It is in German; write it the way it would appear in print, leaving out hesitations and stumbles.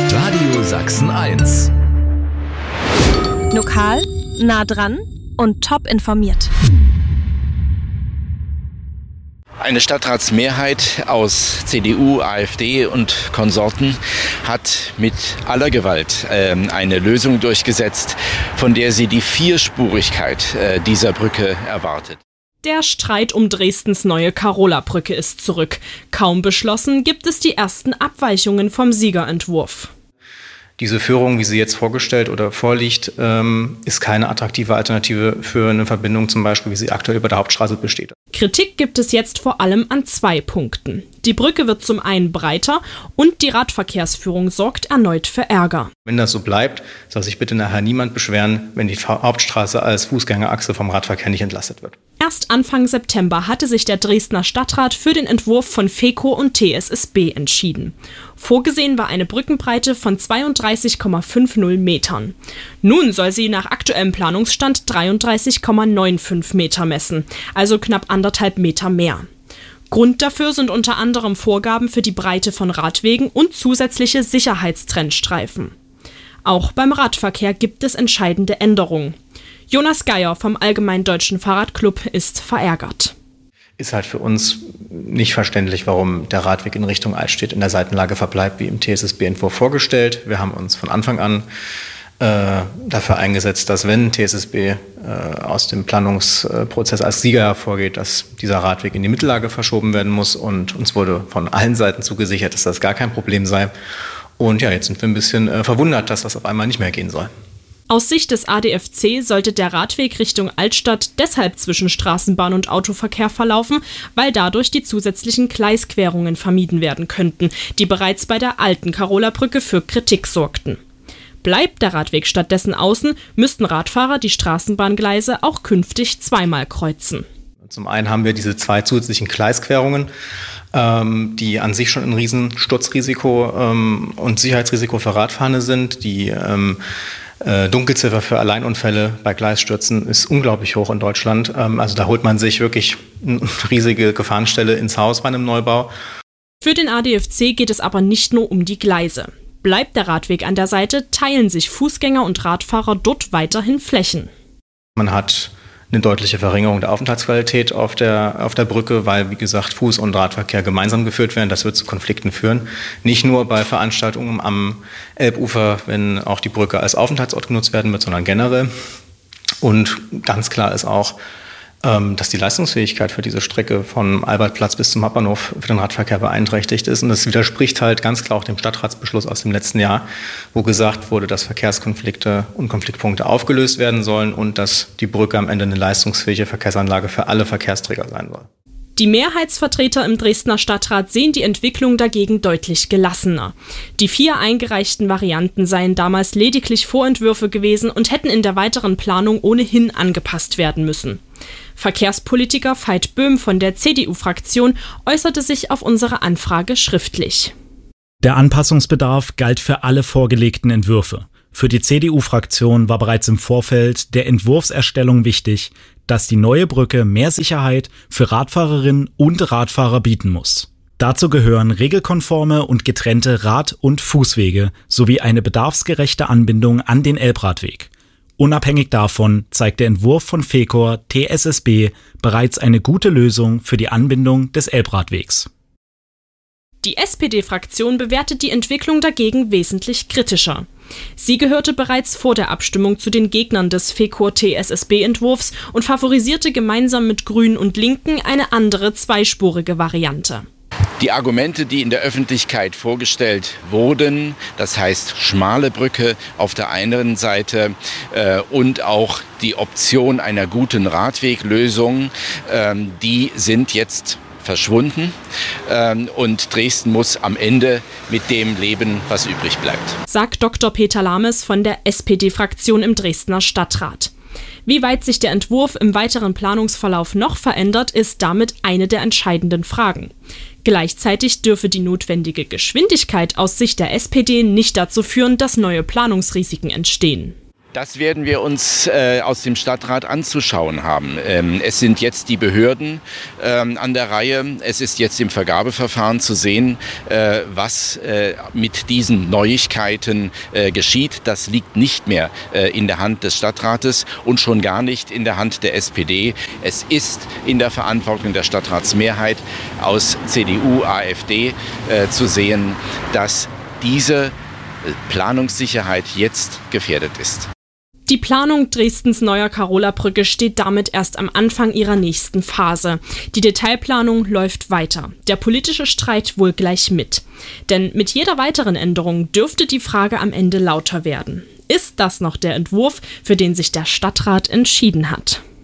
Radio Sachsen 1. Lokal, nah dran und top informiert. Eine Stadtratsmehrheit aus CDU, AfD und Konsorten hat mit aller Gewalt eine Lösung durchgesetzt, von der sie die Vierspurigkeit dieser Brücke erwartet. Der Streit um Dresdens neue Karola-Brücke ist zurück. Kaum beschlossen, gibt es die ersten Abweichungen vom Siegerentwurf. Diese Führung, wie sie jetzt vorgestellt oder vorliegt, ist keine attraktive Alternative für eine Verbindung, zum Beispiel, wie sie aktuell über der Hauptstraße besteht. Kritik gibt es jetzt vor allem an 2 Punkten. Die Brücke wird zum einen breiter und die Radverkehrsführung sorgt erneut für Ärger. Wenn das so bleibt, soll sich bitte nachher niemand beschweren, wenn die Hauptstraße als Fußgängerachse vom Radverkehr nicht entlastet wird. Erst Anfang September hatte sich der Dresdner Stadtrat für den Entwurf von FeCo und TSSB entschieden. Vorgesehen war eine Brückenbreite von 32,50 Metern. Nun soll sie nach aktuellem Planungsstand 33,95 Meter messen, also knapp 1,5 Meter mehr. Grund dafür sind unter anderem Vorgaben für die Breite von Radwegen und zusätzliche Sicherheitstrennstreifen. Auch beim Radverkehr gibt es entscheidende Änderungen. Jonas Geier vom Allgemeinen Deutschen Fahrradclub ist verärgert. Ist halt für uns nicht verständlich, warum der Radweg in Richtung Altstedt in der Seitenlage verbleibt, wie im TSSB-Entwurf vorgestellt. Wir haben uns von Anfang an dafür eingesetzt, dass wenn TSSB aus dem Planungsprozess als Sieger hervorgeht, dass dieser Radweg in die Mittellage verschoben werden muss. Und uns wurde von allen Seiten zugesichert, dass das gar kein Problem sei. Und ja, jetzt sind wir ein bisschen verwundert, dass das auf einmal nicht mehr gehen soll. Aus Sicht des ADFC sollte der Radweg Richtung Altstadt deshalb zwischen Straßenbahn- und Autoverkehr verlaufen, weil dadurch die zusätzlichen Gleisquerungen vermieden werden könnten, die bereits bei der alten Karola-Brücke für Kritik sorgten. Bleibt der Radweg stattdessen außen, müssten Radfahrer die Straßenbahngleise auch künftig zweimal kreuzen. Zum einen haben wir diese 2 zusätzlichen Gleisquerungen, die an sich schon ein Riesensturzrisiko und Sicherheitsrisiko für Radfahrende sind. Die Dunkelziffer für Alleinunfälle bei Gleisstürzen ist unglaublich hoch in Deutschland. Also da holt man sich wirklich eine riesige Gefahrenstelle ins Haus bei einem Neubau. Für den ADFC geht es aber nicht nur um die Gleise. Bleibt der Radweg an der Seite, teilen sich Fußgänger und Radfahrer dort weiterhin Flächen. Man hat eine deutliche Verringerung der Aufenthaltsqualität auf der Brücke, weil, wie gesagt, Fuß- und Radverkehr gemeinsam geführt werden. Das wird zu Konflikten führen. Nicht nur bei Veranstaltungen am Elbufer, wenn auch die Brücke als Aufenthaltsort genutzt werden wird, sondern generell. Und ganz klar ist auch, dass die Leistungsfähigkeit für diese Strecke vom Albertplatz bis zum Hauptbahnhof für den Radverkehr beeinträchtigt ist. Und das widerspricht halt ganz klar auch dem Stadtratsbeschluss aus dem letzten Jahr, wo gesagt wurde, dass Verkehrskonflikte und Konfliktpunkte aufgelöst werden sollen und dass die Brücke am Ende eine leistungsfähige Verkehrsanlage für alle Verkehrsträger sein soll. Die Mehrheitsvertreter im Dresdner Stadtrat sehen die Entwicklung dagegen deutlich gelassener. Die 4 eingereichten Varianten seien damals lediglich Vorentwürfe gewesen und hätten in der weiteren Planung ohnehin angepasst werden müssen. Verkehrspolitiker Veit Böhm von der CDU-Fraktion äußerte sich auf unsere Anfrage schriftlich. Der Anpassungsbedarf galt für alle vorgelegten Entwürfe. Für die CDU-Fraktion war bereits im Vorfeld der Entwurfserstellung wichtig, dass die neue Brücke mehr Sicherheit für Radfahrerinnen und Radfahrer bieten muss. Dazu gehören regelkonforme und getrennte Rad- und Fußwege sowie eine bedarfsgerechte Anbindung an den Elbradweg. Unabhängig davon zeigt der Entwurf von FeCo TSSB bereits eine gute Lösung für die Anbindung des Elbradwegs. Die SPD-Fraktion bewertet die Entwicklung dagegen wesentlich kritischer. Sie gehörte bereits vor der Abstimmung zu den Gegnern des FeCo-TSSB-Entwurfs und favorisierte gemeinsam mit Grünen und Linken eine andere zweispurige Variante. Die Argumente, die in der Öffentlichkeit vorgestellt wurden, das heißt schmale Brücke auf der einen Seite und auch die Option einer guten Radweglösung, die sind jetzt verschwunden und Dresden muss am Ende mit dem leben, was übrig bleibt. Sagt Dr. Peter Lames von der SPD-Fraktion im Dresdner Stadtrat. Wie weit sich der Entwurf im weiteren Planungsverlauf noch verändert, ist damit eine der entscheidenden Fragen. Gleichzeitig dürfe die notwendige Geschwindigkeit aus Sicht der SPD nicht dazu führen, dass neue Planungsrisiken entstehen. Das werden wir uns aus dem Stadtrat anzuschauen haben. Es sind jetzt die Behörden an der Reihe. Es ist jetzt im Vergabeverfahren zu sehen, was mit diesen Neuigkeiten geschieht. Das liegt nicht mehr in der Hand des Stadtrates und schon gar nicht in der Hand der SPD. Es ist in der Verantwortung der Stadtratsmehrheit aus CDU, AfD zu sehen, dass diese Planungssicherheit jetzt gefährdet ist. Die Planung Dresdens neuer Karola-Brücke steht damit erst am Anfang ihrer nächsten Phase. Die Detailplanung läuft weiter. Der politische Streit wohl gleich mit. Denn mit jeder weiteren Änderung dürfte die Frage am Ende lauter werden. Ist das noch der Entwurf, für den sich der Stadtrat entschieden hat?